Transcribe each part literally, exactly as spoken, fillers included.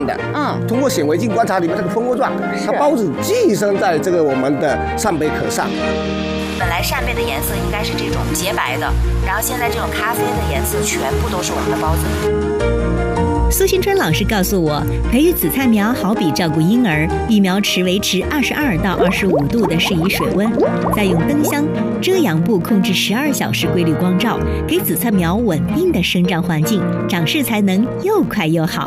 的，嗯，通过显微镜观察里面这个蜂窝状，它孢子寄生在这个我们的扇贝壳上。 本来扇贝的颜色应该是这种洁白的，然后现在这种咖啡的颜色全部都是我们的孢子。 苏新春老师告诉我，培育紫菜苗好比照顾婴儿，育苗池维持二十二到二十五度的适宜水温，再用灯箱、遮阳布控制十二小时规律光照，给紫菜苗稳定的生长环境，长势才能又快又好。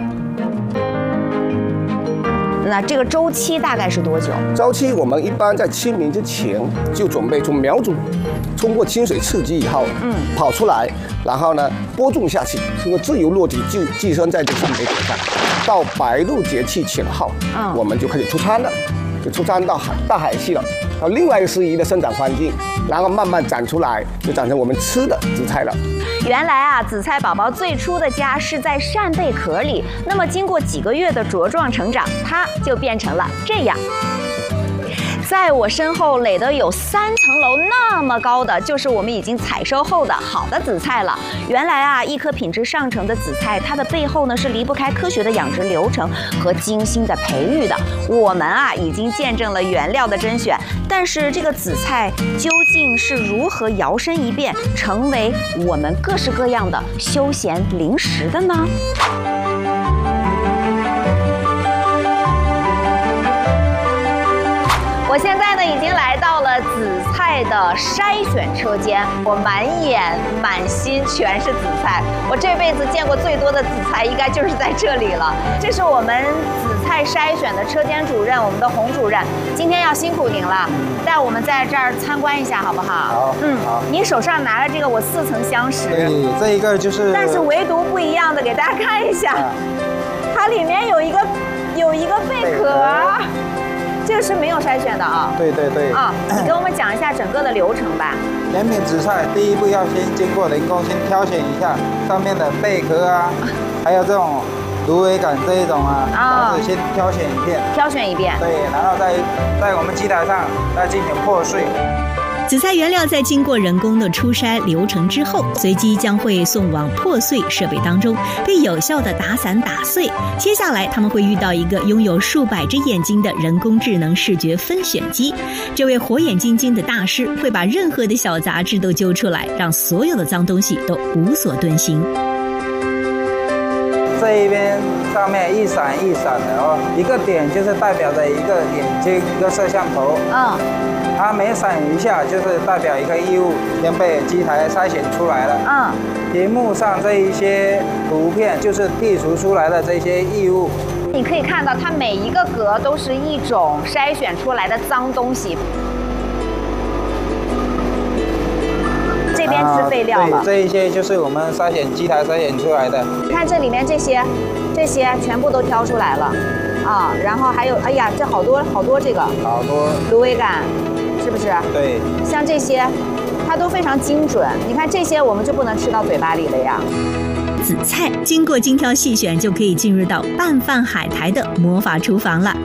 那这个周期大概是多久？ 周期我们一般在清明之前就准备从苗种通过清水刺激以后，嗯，跑出来，然后呢播种下去，通过自由落体就寄生在这扇贝壳上。到白露节气前后，嗯，我们就开始出仓了，就出仓到海大海去了，到另外一个适宜的生长环境，然后慢慢长出来，就长成我们吃的紫菜了。 原来啊，紫菜宝宝最初的家是在扇贝壳里，那么经过几个月的茁壮成长，它就变成了这样。在我身后垒的有三层楼那么高的，就是我们已经采收后的好的紫菜了。原来啊，一颗品质上乘的紫菜，它的背后呢是离不开科学的养殖流程和精心的培育的。我们啊已经见证了原料的甄选，但是这个紫菜究竟是如何摇身一变，成为我们各式各样的休闲零食的呢？我现在呢已经来到了紫菜的筛选车间，我满眼满心全是紫菜。我这辈子见过最多的紫菜，应该就是在这里了。这是我们紫菜筛选的车间主任，我们的洪主任，今天要辛苦您了，带我们在这儿参观一下，好不好？ 好，嗯，好。 您手上拿着这个我四层香石， 对，这一个就是， 但是唯独不一样的，给大家看一下，啊、它里面有一个有一个贝壳。这个是没有筛选的啊。 对对对。 啊，你给我们讲一下整个的流程吧。 甜品紫菜第一步要先经过人工先挑选一下上面的贝壳啊，还有这种芦苇杆这一种啊，然后先挑选一遍。 挑选一遍。 对，然后在在我们机台上再进行破碎。 紫菜原料在经过人工的初筛流程之后，随机将会送往破碎设备当中，被有效的打散打碎。接下来他们会遇到一个拥有数百只眼睛的人工智能视觉分选机，这位火眼金睛的大师会把任何的小杂质都揪出来，让所有的脏东西都无所遁形。 这一边上面一闪一闪的哦，一个点就是代表着一个眼睛，一个摄像头。嗯。它每闪一下，就是代表一个异物已经被机台筛选出来了。嗯，屏幕上这一些图片就是剔除出来的这些异物。 你可以看到，它每一个格都是一种筛选出来的脏东西。这边是废料了。 对，这一些就是我们筛选机台筛选出来的。 看这里面这些，这些全部都挑出来了。啊，然后还有，哎呀，这好多好多这个。 好多。 芦苇杆。是不是？对，像这些，它都非常精准。你看这些，我们就不能吃到嘴巴里了呀。 紫菜经过精挑细选，就可以进入到拌饭海苔的魔法厨房了。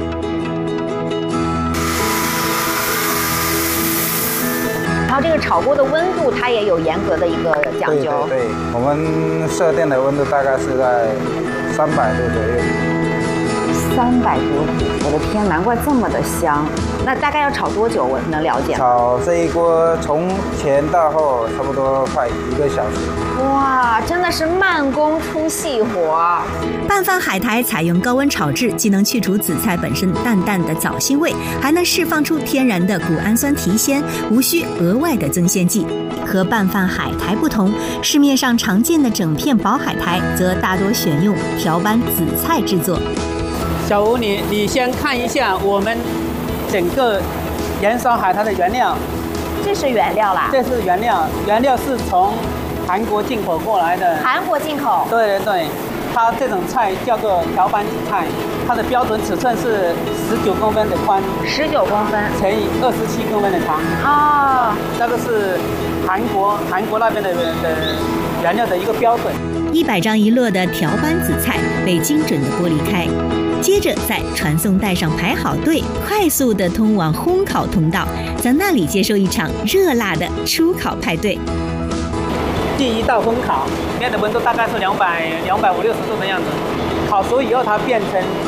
然后这个炒锅的温度，它也有严格的一个讲究。 对对对，我们设定的温度大概是在三百度左右。 三百多度，我的天，难怪这么的香。那大概要炒多久？我能了解吗？ 炒这一锅从前到后差不多快一个小时。 哇，真的是慢工出细活。 拌饭海苔采用高温炒制，既能去除紫菜本身淡淡的枣腥味，还能释放出天然的谷氨酸提鲜，无需额外的增鲜剂。和拌饭海苔不同，市面上常见的整片薄海苔则大多选用条斑紫菜制作。 小吴，你你先看一下我们整个盐烧海苔的原料。 这是原料啦？ 这是原料，原料是从韩国进口过来的。 韩国进口？ 对对对，它这种菜叫做条斑紫菜，它的标准尺寸是十九公分的宽， 十九公分乘以二十七公分的长。 哦， 这个是韩国韩国那边的的原料的一个标准。 一百张一摞的条斑紫菜被精准的剥离开。接着在传送带上排好队，快速地通往烘烤通道，在那里接受一场热辣的初烤派对。 第一道烘烤，里面的温度大概是两百、两百五六十度的样子。 烤熟以后它变成